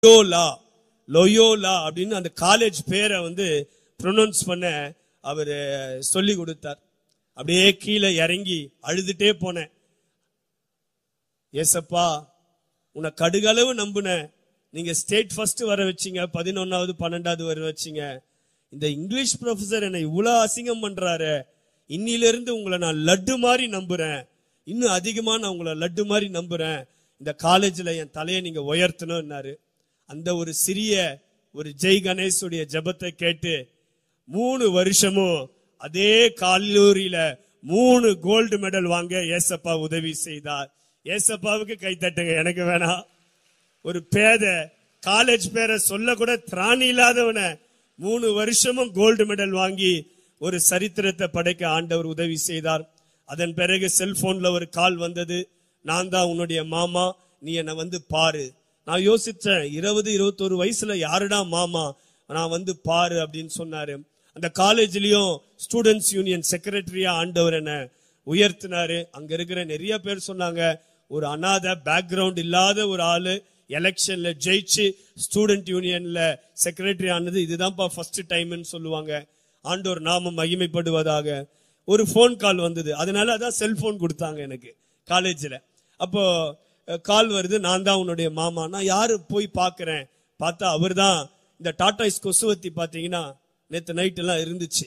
Loyola Loyola அப்படின்னு அந்த college பேரை வந்து ப்ரொனவுன்ஸ் பண்ண அவர் சொல்லி கொடுத்தார். அப்படியே கீழே இறங்கி அழுதுட்டே போனேன். ஏசப்பா, உன்னை கடுகளவு நம்புன, நீங்க ஸ்டேட் ஃபர்ஸ்ட் வர வச்சீங்க, 11வது 12வது வர வச்சீங்க. இந்த இங்கிலீஷ் ப்ரொஃபசர் என்னை இவ்வளவு அசிங்கம் பண்றாரு, இன்னிலிருந்து உங்களை நான் லட்டு மாதிரி நம்புறேன், இன்னும் அதிகமா நான் உங்களை லட்டு மாதிரி நம்புறேன், இந்த காலேஜ்ல என் தலையை நீங்க உயர்த்தணும்னாரு. அந்த ஒரு சிறிய ஒரு ஜெய் கணேஷுடைய ஜெபத்தை கேட்டு 3 வருஷமும் அதே கல்லூரியில 3 கோல்டு மெடல் வாங்க ஏசப்பா உதவி செய்தார். ஏசப்பாவுக்கு கை தட்டுங்க, எனக்கு வேணாம். ஒரு பேத காலேஜ் பேரை சொல்ல கூட திராணி இல்லாதவன 3 வருஷமும் கோல்டு மெடல் வாங்கி ஒரு சரித்திரத்தை படைக்க ஆண்டவர் உதவி செய்தார். அதன் பிறகு செல்போன்ல ஒரு கால் வந்தது, நான் தான் உன்னுடைய மாமா, நீ என்னை வந்து பாரு. நான் யோசிச்சேன், 20-21 வயசுல யாருடா மாமா, நான் வந்து பாரு அப்படின்னு சொன்னாரு. அந்த காலேஜ்லயும் ஸ்டூடெண்ட்ஸ் யூனியன் செக்ரட்டரியா ஆண்டவர் என்ன உயர்த்தினாரு. அங்க இருக்கிற நிறைய பேர் சொன்னாங்க, ஒரு அனாதை பேக்ரவுண்ட் இல்லாத ஒரு ஆளு எலெக்ஷன்ல ஜெயிச்சு ஸ்டூடெண்ட் யூனியன்ல செக்ரட்டரி ஆனது இதுதான்ப்பா ஃபர்ஸ்ட் டைம்னு சொல்லுவாங்க. ஆண்டவர் நாம மகிமைப்படுவதாக. ஒரு போன் கால் வந்தது, அதனால அதான் செல்போன் கொடுத்தாங்க எனக்கு காலேஜ்ல. அப்போ கால் வருது, நான் தான் உன்னுடைய மாமா. நான் யாரு போய் பாக்குறேன், பார்த்தா அவர் தான். இந்த டாடாய்ஸ் கொசுவத்தி பாத்தீங்கன்னா நேற்று நைட் எல்லாம் இருந்துச்சு,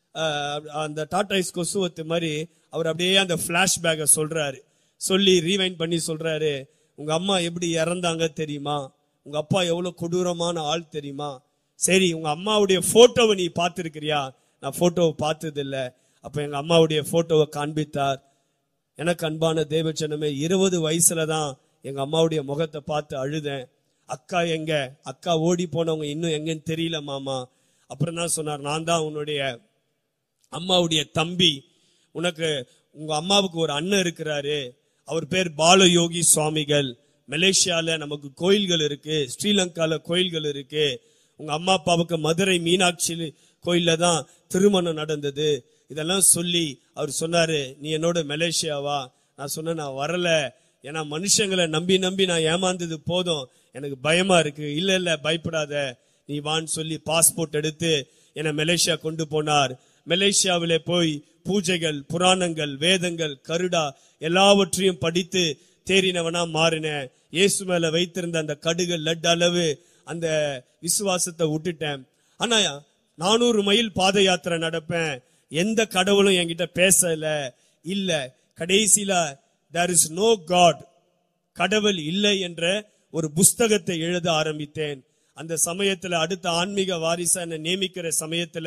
அந்த டாடாய்ஸ் கொசுவத்து மாதிரி அவர் அப்படியே அந்த பிளாஷ்பேக்கை சொல்றாரு. சொல்லி ரீவைண்ட் பண்ணி சொல்றாரு, உங்க அம்மா எப்படி இறந்தாங்க தெரியுமா, உங்க அப்பா எவ்வளவு கொடூரமான ஆள் தெரியுமா, சரி உங்க அம்மாவுடைய போட்டோவை நீ பார்த்திருக்கிறியா, நான் போட்டோவை பார்த்தது இல்ல. அப்ப எங்க அம்மாவுடைய போட்டோவை காண்பித்தார். எனக்கு அன்பான தேவச்சனமே, 20 வயசுலதான் எங்க அம்மாவுடைய முகத்தை பார்த்து அழுதேன். அக்கா எங்க, அக்கா ஓடி போனவங்க இன்னும் எங்கன்னு தெரியல மாமா. அப்புறம் தான் சொன்னார், நான் தான் உன்னுடைய அம்மாவுடைய தம்பி, உனக்கு உங்க அம்மாவுக்கு ஒரு அண்ணன் இருக்கிறாரு, அவர் பேர் பாலயோகி சுவாமிகள். மலேசியால நமக்கு கோயில்கள் இருக்கு, ஸ்ரீலங்கால கோயில்கள் இருக்கு. உங்க அம்மா அப்பாவுக்கு மதுரை மீனாட்சி கோயில்ல தான் திருமணம் நடந்தது. இதெல்லாம் சொல்லி அவர் சொன்னாரு, நீ என்னோட மலேசியாவா. நான் சொன்னேன், நான் வரல, ஏன்னா மனுஷங்களை நம்பி நம்பி நான் ஏமாந்தது போதும், எனக்கு பயமா இருக்கு. இல்ல இல்ல பயப்படாத, நீ வான்னு சொல்லி பாஸ்போர்ட் எடுத்து என்னை மலேசியா கொண்டு போனார். மலேசியாவிலே போய் பூஜைகள், புராணங்கள், வேதங்கள், கருடா எல்லாவற்றையும் படித்து தேறினவனா மாறினேன். இயேசு மேல வைத்திருந்த அந்த கடுகு லட் அளவு அந்த விசுவாசத்தை விட்டுட்டேன். ஆனா 400 மைல் பாத யாத்திரை நடப்பேன், எந்த கடவுளும் என்கிட்ட பேசல. இல்ல, கடைசியில there is no God, கடவுள் இல்லை என்ற ஒரு புஸ்தகத்தை எழுத ஆரம்பித்தேன். அந்த சமயத்துல அடுத்த ஆன்மீக வாரிசா என்ன நியமிக்கிற சமயத்துல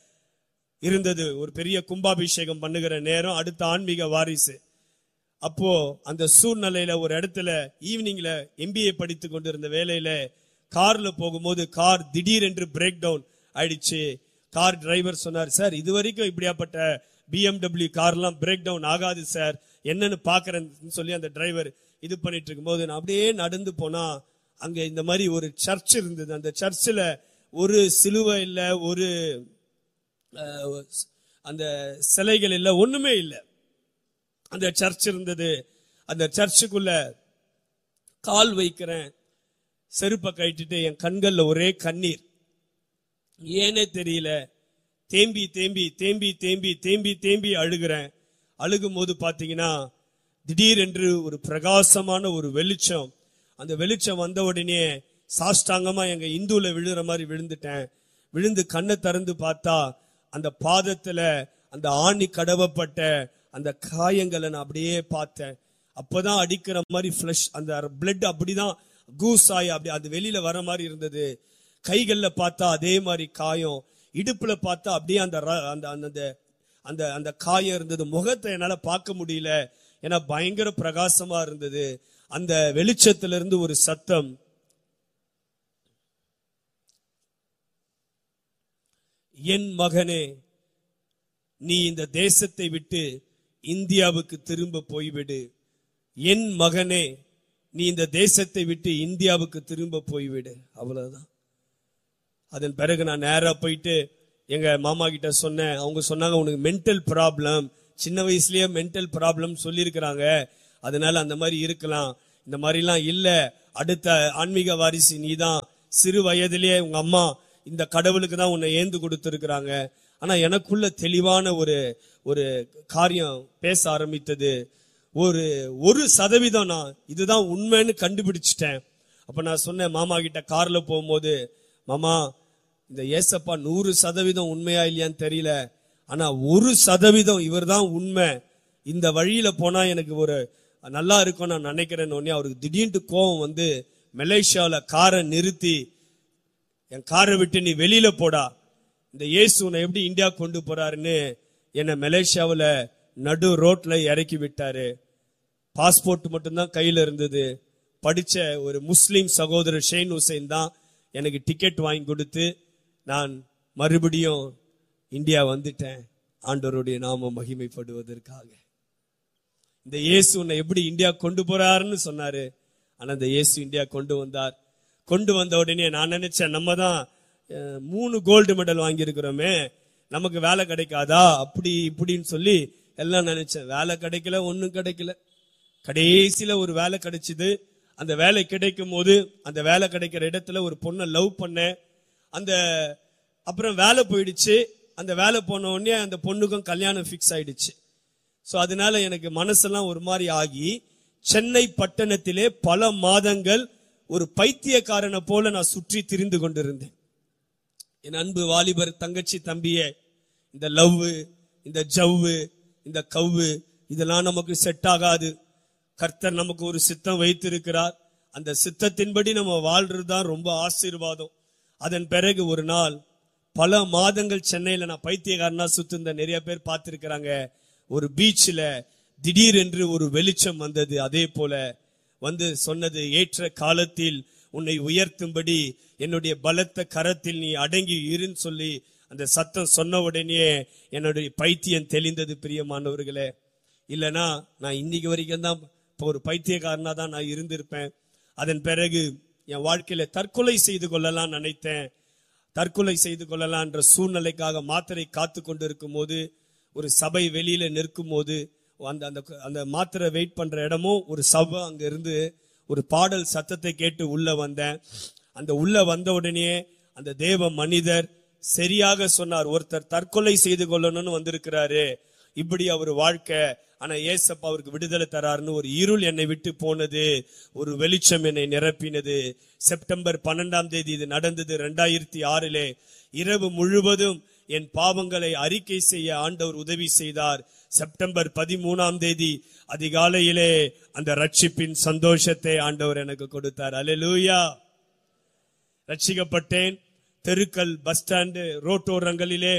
இருந்தது ஒரு பெரிய கும்பாபிஷேகம் பண்ணுகிற நேரம், அடுத்த ஆன்மீக வாரிசு. அப்போ அந்த சூழ்நிலையில ஒரு இடத்துல ஈவினிங்ல MBA படித்து கொண்டிருந்த வேலையில கார்ல போகும்போது கார் திடீரென்று பிரேக் டவுன் ஆயிடுச்சு. கார் டிரைவர் சொன்னார், சார் இதுவரைக்கும் இப்படியாப்பட்ட BMW கார்லாம் பிரேக் டவுன் ஆகாது சார், என்னன்னு பாக்குறேன்னு சொல்லி அந்த டிரைவர் இது பண்ணிட்டு இருக்கும்போது நான் அப்படியே நடந்து போனா அங்க இந்த மாதிரி ஒரு சர்ச் இருந்தது. அந்த சர்ச்சில் ஒரு சிலுவை இல்ல, ஒரு அந்த சிலைகள் இல்ல, ஒண்ணுமே இல்ல. அந்த சர்ச் இருந்தது. அந்த சர்ச்சுக்குள்ள கால் வைக்கிறேன், செருப்பை கட்டிட்டு என் கண்கள்ல ஒரே கண்ணீர், ஏனே தெரியல. தேம்பி தேம்பி தேம்பி தேம்பி தேம்பி தேம்பி அழுகிறேன். அழுகும் போது பாத்தீங்கன்னா திடீரென்று ஒரு பிரகாசமான ஒரு வெளிச்சம். அந்த வெளிச்சம் வந்த உடனே சாஷ்டாங்கமா எங்க இந்துல விழுற மாதிரி விழுந்துட்டேன். விழுந்து கண்ணை திறந்து பார்த்தா அந்த பாதத்துல அந்த ஆணி கடவப்பட்ட அந்த காயங்களை நான் அப்படியே பார்த்தேன். அப்பதான் அடிக்கிற மாதிரி ஃபிளஷ், அந்த பிளட் அப்படிதான் கூஸ் ஆகி அப்படி அது வெளியில வர மாதிரி இருந்தது. கைகள்ல பார்த்தா அதே மாதிரி காயம், இடுப்புல பார்த்தா அப்படியே அந்த அந்த அந்த காயம் இருந்தது. முகத்தை என்னால பார்க்க முடியல, ஏன்னா பயங்கர பிரகாசமா இருந்தது. அந்த வெளிச்சத்திலிருந்து ஒரு சத்தம், என் மகனே நீ இந்த தேசத்தை விட்டு இந்தியாவுக்கு திரும்ப போய்விடு, என் மகனே நீ இந்த தேசத்தை விட்டு இந்தியாவுக்கு திரும்ப போய்விடு. அவ்வளவுதான். அதன் பிறகு நான் நேரா போயிட்டு எங்க மாமா கிட்ட சொன்னேன். அவங்க சொன்னாங்க, உனக்கு மென்டல் ப்ராப்ளம், சின்ன வயசுலயே மென்டல் ப்ராப்ளம் சொல்லியிருக்கிறாங்க, அதனால அந்த மாதிரி இருக்கலாம், இந்த மாதிரிலாம் இல்ல, அடுத்த ஆன்மீக வாரிசு நீதான், சிறு வயதிலேயே உங்க அம்மா இந்த கடவுளுக்கு தான் உன்னை ஏந்து கொடுத்திருக்கிறாங்க. ஆனா எனக்குள்ள தெளிவான ஒரு காரியம் பேச ஆரம்பித்தது. ஒரு சதவீதம் நான் இதுதான் உண்மைன்னு கண்டுபிடிச்சிட்டேன். அப்ப நான் சொன்னேன் மாமா கிட்ட கார்ல போகும்போது, மாமா இந்த ஏசப்பா 100% உண்மையா இல்லையான்னு தெரியல, ஆனா 1% இவர் தான் உண்மை, இந்த வழியில போனா எனக்கு ஒரு நல்லா இருக்கும் நான் நினைக்கிறேன்னு. உடனே அவருக்கு திடீர்னு கோபம் வந்து மலேசியாவில காரை நிறுத்தி, என் காரை விட்டு நீ வெளியில போடா, இந்த இயேசு உன்னை எப்படி இந்தியா கொண்டு போறாருன்னு என்னை மலேசியாவில் நடு ரோட்ல இறக்கி விட்டாரு. பாஸ்போர்ட் மட்டும்தான் கையில இருந்தது. படிச்ச ஒரு முஸ்லிம் சகோதரர் ஷெயின் ஹுசைன் தான் எனக்கு டிக்கெட் வாங்கி கொடுத்து நான் மறுபடியும் இந்தியா வந்துட்டேன், ஆண்டவருடைய நாமம் மகிமைப்படுவதற்காக. இந்த இயேசு உன்னை எப்படி இந்தியா கொண்டு போறாருன்னு சொன்னாரு. ஆனா இந்த இயேசு இந்தியா கொண்டு வந்தார். கொண்டு வந்த உடனே நான் நினைச்சேன், நம்ம தான் 3 கோல்டு மெடல் வாங்கியிருக்கிறோமே, நமக்கு வேலை கிடைக்காதா அப்படி இப்படின்னு சொல்லி எல்லாம் நினைச்சேன். வேலை கிடைக்கல, ஒன்னும் கிடைக்கல. கடைசியில ஒரு வேலை கிடைச்சது. அந்த வேலை கிடைக்கும் போது அந்த வேலை கிடைக்கிற இடத்துல ஒரு பொண்ணை லவ் பண்ணேன். அப்புறம் வேலை போயிடுச்சு. அந்த வேலை போன உடனே அந்த பொண்ணுக்கும் கல்யாணம் பிக்ஸ் ஆயிடுச்சு. சோ அதனால எனக்கு மனசெல்லாம் ஒரு மாதிரி ஆகி, சென்னை பட்டணத்திலே பல மாதங்கள் ஒரு பைத்தியக்காரனை போல நான் சுற்றி திரிந்து கொண்டிருந்தேன். என் அன்பு வாலிபர் தங்கச்சி தம்பியே, இந்த லவ், இந்த ஜவ்வு, இந்த கவ்வு இதெல்லாம் நமக்கு செட் ஆகாது. கர்த்தர் நமக்கு ஒரு சித்தம் வைத்திருக்கிறார். அந்த சித்தத்தின்படி நம்ம வாழ்றதுதான் ரொம்ப ஆசீர்வாதம். அதன் பிறகு ஒரு நாள், பல மாதங்கள் சென்னையில நான் பைத்தியக்காரனா சுத்திருந்த நிறைய பேர் பார்த்திருக்கிறாங்க. ஒரு பீச்சில் திடீரென்று ஒரு வெளிச்சம் வந்தது. அதே போல வந்து சொன்னது, ஏற்ற காலத்தில் உன்னை உயர்த்தும்படி என்னுடைய பலத்த கரத்தில் நீ அடங்கி இருன்னு சொல்லி அந்த சத்தம் சொன்ன உடனே என்னுடைய பைத்தியம் தெளிந்தது. பிரியமானவர்களே, இல்லைன்னா நான் இன்னைக்கு வரைக்கும் தான் ஒரு பைத்தியக்காரனா தான் நான் இருந்திருப்பேன். அதன் பிறகு என் வாழ்க்கையில தற்கொலை செய்து கொள்ளலாம் நினைத்தேன். தற்கொலை செய்து கொள்ளலாம் என்ற சூழ்நிலைக்காக மாத்திரை காத்து கொண்டு இருக்கும் போது, ஒரு சபை வெளியில நிற்கும் போது, அந்த மாத்திரை வெயிட் பண்ற இடமும் ஒரு சபை, அங்க இருந்து ஒரு பாடல் சத்தத்தை கேட்டு உள்ள வந்தேன். அந்த உள்ள வந்த உடனே அந்த தேவ மனிதர் சரியாக சொன்னார், ஒருத்தர் தற்கொலை செய்து கொள்ளணும்னு வந்திருக்கிறாரு, இப்படி அவர் வாழ்க்கை, ஆனா ஏசப்பா அவருக்கு விடுதலை தராருன்னு. ஒரு இருள் என்னை விட்டு போனது, ஒரு வெளிச்சம் என்னை நிரப்பினது. செப்டம்பர் 12 இது நடந்தது 2006. இரவு முழுவதும் என் பாவங்களை அறிக்கை செய்ய ஆண்டவர் உதவி செய்தார். செப்டம்பர் 13 அதிகாலையிலே அந்த ரட்சிப்பின் சந்தோஷத்தை ஆண்டவர் எனக்கு கொடுத்தார். அல்லேலூயா. ரட்சிக்கப்பட்டேன். தெருக்கள், பஸ் ஸ்டாண்டு, ரோட்டோரங்களிலே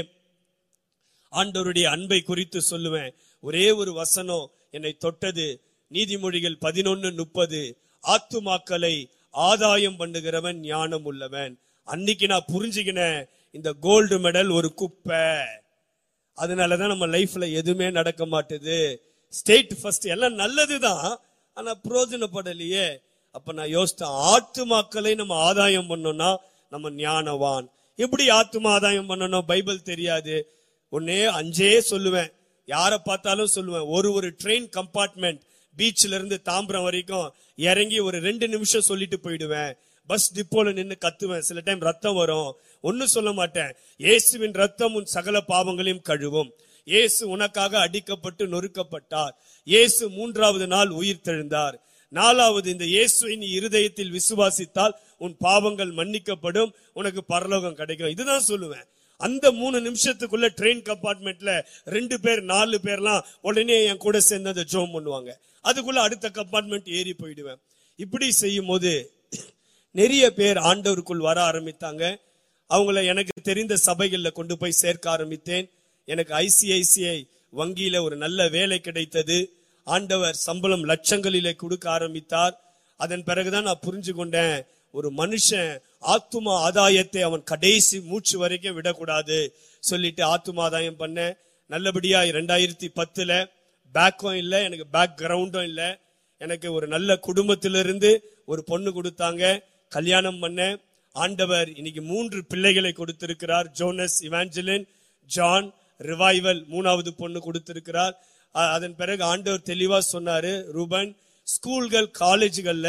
ஆண்டவருடைய அன்பை குறித்து சொல்லுவேன். ஒரே ஒரு வசனம் என்னை தொட்டது. நீதிமொழிகள் 11:30, ஆத்துமாக்களை ஆதாயம் பண்ணுகிறவன் ஞானம் உள்ளவன். அன்னைக்கு நான் புரிஞ்சுக்கினேன், இந்த கோல்டு மெடல் ஒரு குப்பை, அதனாலதான் நம்ம லைஃப்ல எதுவுமே நடக்க மாட்டுது. ஸ்டேட் ஃபர்ஸ்ட் எல்லாம் நல்லதுதான், ஆனா பிரயோஜனப்படலையே. அப்ப நான் யோசித்தேன், ஆத்துமாக்களை நம்ம ஆதாயம் பண்ணோம்னா நம்ம ஞானவான். எப்படி ஆத்துமா ஆதாயம் பண்ணணும்? பைபிள் தெரியாது. ஒன்னே 5 சொல்லுவேன், யாரை பார்த்தாலும் சொல்லுவேன். ஒரு ட்ரெயின் கம்பார்ட்மெண்ட் பீச்ல இருந்து தாம்பரம் வரைக்கும் இறங்கி ஒரு 2 நிமிஷம் சொல்லிட்டு போயிடுவேன். பஸ் டிப்போல நின்று கத்துவேன். சில டைம் ரத்தம் வரும், ஒன்னும் சொல்ல மாட்டேன். இயேசுவின் ரத்தம் உன் சகல பாவங்களையும் கழுவும். இயேசு உனக்காக அடிக்கப்பட்டு நொறுக்கப்பட்டார். இயேசு 3வது நாள் உயிர் தெழுந்தார். 4வது, இந்த இயேசுவை நீ இருதயத்தில் விசுவாசித்தால் உன் பாவங்கள் மன்னிக்கப்படும், உனக்கு பரலோகம் கிடைக்கும். இதுதான் சொல்லுவேன். அந்த 3 நிமிஷத்துக்குள்ள ட்ரெயின் கம்பார்ட்மெண்ட்ல 2 பேர் 4 பேர்லாம் உடனே என் கூட சேர்ந்து அந்த ஜோம் பண்ணுவாங்க. அதுக்குள்ள அடுத்த கம்பார்ட்மெண்ட் ஏறி போயிடுவேன். இப்படி செய்யும் போது நிறைய பேர் ஆண்டவருக்குள் வர ஆரம்பித்தாங்க. அவங்கள எனக்கு தெரிந்த சபைகள்ல கொண்டு போய் சேர்க்க ஆரம்பித்தேன். எனக்கு ICICI வங்கியில ஒரு நல்ல வேலை கிடைத்தது. ஆண்டவர் சம்பளம் லட்சங்களிலே கொடுக்க ஆரம்பித்தார். அதன் பிறகுதான் நான் புரிஞ்சு கொண்டேன், ஒரு மனுஷன் ஆத்துமா ஆதாயத்தை அவன் கடைசி மூச்சு வரைக்கும் விடக்கூடாது சொல்லிட்டு ஆத்துமா ஆதாயம் பண்ண. நல்லபடியா 2010 பேக்கும் இல்ல, எனக்கு பேக் கிரவுண்டும் இல்ல. எனக்கு ஒரு நல்ல குடும்பத்திலிருந்து ஒரு பொண்ணு கொடுத்தாங்க, கல்யாணம் பண்ண. ஆண்டவர் இன்னைக்கு 3 பிள்ளைகளை கொடுத்திருக்கிறார். ஜோனஸ், இவாஞ்சலின், ஜான், ரிவைவல் 3வது பொண்ணு கொடுத்திருக்கிறார். அதன் பிறகு ஆண்டவர் தெளிவா சொன்னாரு, ரூபன், ஸ்கூல்கள் காலேஜ்கள்ல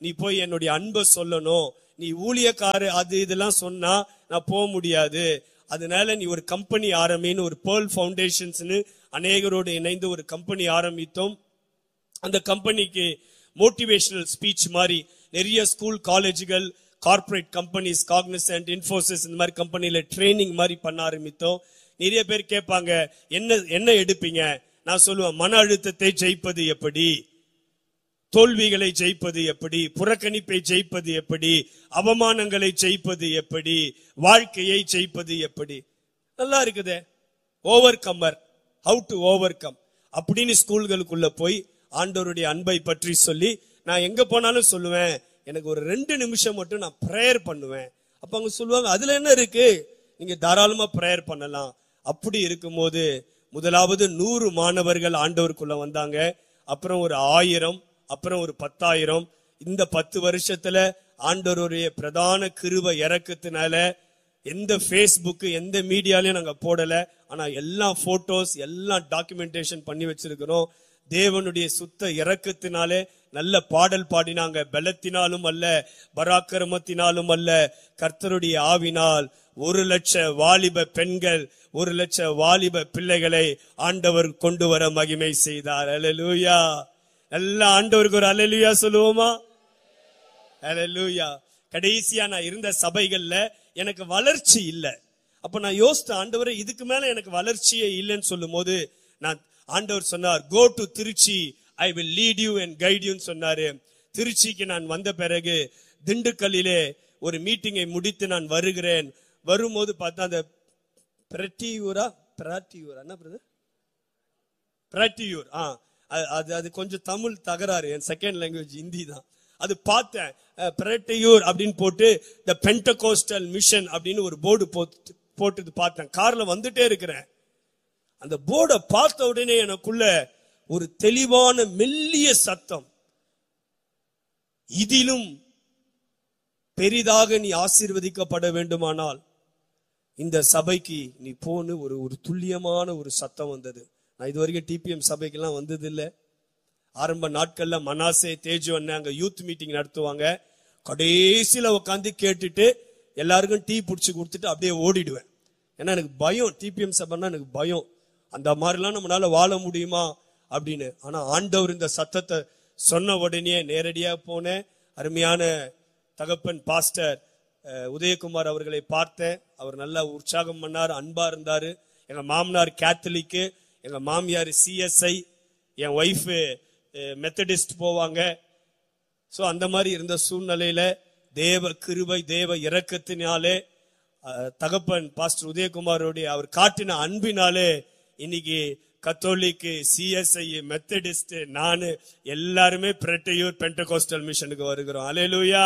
நீ போய் என்னுடைய அன்பை சொல்லணும், நீ ஊழியக்காரு அது இதெல்லாம் சொன்னா நான் போக முடியாது, அதனால நீ ஒரு கம்பெனி ஆரம்பின்னு ஒரு பேர்ல் ஃபவுண்டேஷன்ஸ்னு அநேகரோடு இணைந்து ஒரு கம்பெனி ஆரம்பித்தோம். அந்த கம்பெனிக்கு மோட்டிவேஷனல் ஸ்பீச் மாதிரி நிறைய school, காலேஜுகள், corporate companies, Cognizant, Infosys இந்த மாதிரி கம்பெனில ட்ரைனிங் மாதிரி பண்ண ஆரம்பித்தோம். நிறைய பேர் கேட்பாங்க, என்ன எடுப்பீங்க? நான் சொல்லுவேன், மன அழுத்தத்தை ஜெயிப்பது எப்படி, தோல்விகளை ஜெயிப்பது எப்படி, புறக்கணிப்பை ஜெயிப்பது எப்படி, அவமானங்களை ஜெயிப்பது எப்படி, வாழ்க்கையை ஜெயிப்பது எப்படி. நல்லா இருக்குதே, over comer, how to over come அப்படின்னு ஸ்கூல்களுக்குள்ள போய் ஆண்டவருடைய அன்பை பற்றி சொல்லி நான் எங்க போனாலும் சொல்லுவேன், எனக்கு ஒரு 2 நிமிஷம் மட்டும் நான் பிரேயர் பண்ணுவேன். அப்ப அவங்க சொல்லுவாங்க, அதுல என்ன இருக்கு, நீங்க தாராளமா பிரேயர் பண்ணலாம். அப்படி இருக்கும்போது முதலாவது 100 மாணவர்கள் ஆண்டவருக்குள்ள வந்தாங்க. அப்புறம் ஒரு 1000, அப்புறம் ஒரு 10,000. இந்த 10 வருஷத்துல ஆண்டவருடைய பிரதான கிருபை இறக்கத்தினால எந்த ஃபேஸ்புக் எந்த மீடியாலையும் நாங்க போடல, ஆனா எல்லா போட்டோஸ் எல்லாம் டாக்குமெண்டேஷன் பண்ணி வச்சிருக்கிறோம். தேவனுடைய சுத்த இறக்கத்தினாலே நல்ல பாடல் பாடினாங்க. பலத்தினாலும் அல்ல, பராக்கிரமத்தினாலும் அல்ல, கர்த்தருடைய ஆவினால் 1,00,000 வாலிப பெண்கள், 1,00,000 வாலிப பிள்ளைகளை ஆண்டவர் கொண்டு வர மகிமை செய்தார். அல்லேலூயா. எல்லா ஆண்டவருக்கு ஒரு அல்லேலூயா சொல்லுவோமா? அல்லேலூயா. கடைசியா நான் இருந்த சபைகள்ல எனக்கு வளர்ச்சி இல்ல. அப்ப நான் யோசித்த, ஆண்டவரே இதுக்கு மேல எனக்கு வளர்ச்சியே இல்லைன்னு சொல்லும் போது நான் ஆண்டவர் சொன்னார், go to Trichy, I will lead you and guide யூன்னு சொன்னாரு. திருச்சிக்கு நான் வந்த பிறகு திண்டுக்கல்லிலே ஒரு மீட்டிங்கை முடித்து நான் வருகிறேன். வரும்போது பார்த்தா அந்த பிராட்டியூர் என்ன பிரதர், பிராட்டியூர், அது கொஞ்சம் தமிழ் தகராறு, என் செகண்ட் லாங்குவேஜ் ஹிந்தி தான். அது பார்த்தேன், பிராட்டியூர் அப்படின்னு போட்டு தி பெண்டகோஸ்டல் மிஷன் அப்படின்னு ஒரு போர்டு போட்டு பார்த்தேன். கார்ல வந்துட்டே இருக்கிறேன். அந்த போர்டை பார்த்த உடனே எனக்குள்ள ஒரு தெளிவான மெல்லிய சத்தம், இதிலும் பெரிதாக நீ ஆசீர்வதிக்கப்பட வேண்டுமானால் இந்த சபைக்கு நீ போன்னு ஒரு துல்லியமான ஒரு சத்தம் வந்தது. நான் இதுவரைக்கும் டிபிஎம் சபைக்கெல்லாம் வந்தது இல்லை. ஆரம்ப நாட்கள்ல மனாசே, தேஜு அண்ணன் அங்க யூத் மீட்டிங் நடத்துவாங்க. கடைசியில உட்காந்து கேட்டுட்டு எல்லாருக்கும் டீ பிடிச்சி கொடுத்துட்டு அப்படியே ஓடிடுவேன். ஏன்னா எனக்கு பயம், டிபிஎம் சபைன்னா எனக்கு பயம், அந்த மாதிரிலாம் நம்மளால வாழ முடியுமா அப்படின்னு. ஆனா ஆண்டவர் இந்த சத்தத்தை சொன்ன உடனே நேரடியா போனேன். அருமையான தகப்பன் பாஸ்டர் உதயகுமார் அவர்களை பார்த்தேன். அவர் நல்லா உற்சாகம் பண்ணார், அன்பா இருந்தாரு. எங்க மாமனார் கேத்தலிக்கு, எங்க மாமியார் சிஎஸ்ஐ, என் ஒய்ஃப் மெத்தடிஸ்ட் போவாங்க. சோ அந்த மாதிரி இருந்த சூழ்நிலையில தேவ கிருபை, தேவ இரக்கத்தினாலே, தகப்பன் பாஸ்டர் உதயகுமாரோடைய அவர் காட்டின அன்பினாலே இன்னைக்கு கத்தோலிக், சிஎஸ்ஐ, மெத்தடிஸ்ட், நானு எல்லாருமே பிராட்டியூர் பெண்டகோஸ்டல் மிஷனுக்கு வருகிறோம். அல்லேலூயா.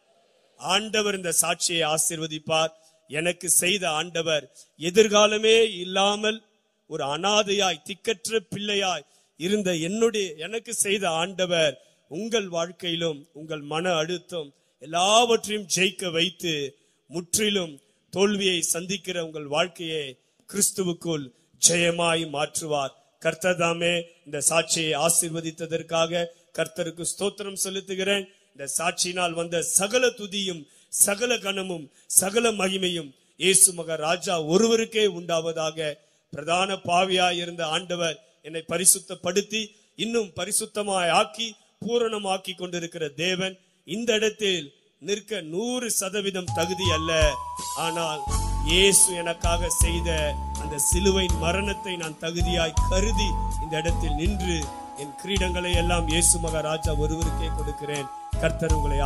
ஆண்டவர் இந்த சாட்சியை ஆசீர்வதிப்பார். எனக்கு செய்த ஆண்டவர் எதிர்காலமே இல்லாமல் ஒரு அனாதையாய் திக்கற்ற பிள்ளையாய் இருந்த எனக்கு செய்த ஆண்டவர் உங்கள் வாழ்க்கையிலும் உங்கள் மன அழுத்தம் எல்லாவற்றையும் ஜெயிக்க வைத்து முற்றிலும் தோல்வியை சந்திக்கிற உங்கள் வாழ்க்கையை கிறிஸ்துவுக்குள் ஜெயமாய் மாற்றுவார். கர்த்தர் தாமே இந்த சாட்சியை ஆசீர்வதித்ததற்காக கர்த்தருக்கு ஸ்தோத்திரம் செலுத்துகிறேன். இந்த சாட்சியினால் வந்த சகல துதியும் சகல கனமும் சகல மகிமையும் இயேசு மகா ராஜா ஒருவருக்கே உண்டாவதாக. பிரதான பாவியாய் இருந்த ஆண்டவர் என்னை பரிசுத்தப்படுத்தி இன்னும் பரிசுத்தமாய் ஆக்கி பூரணமாக்கி கொண்டிருக்கிற தேவன் இந்த இடத்தில் நிற்க 100% தகுதி அல்ல. ஆனால் இயேசு எனக்காக செய்த அந்த சிலுவையின் மரணத்தை நான் தகுதியாய் கருதி இந்த இடத்தில் நின்று என் கிரீடங்களை எல்லாம் இயேசு மகா ராஜா ஒருவருக்கே கொடுக்கிறேன். கர்த்தர் உங்களை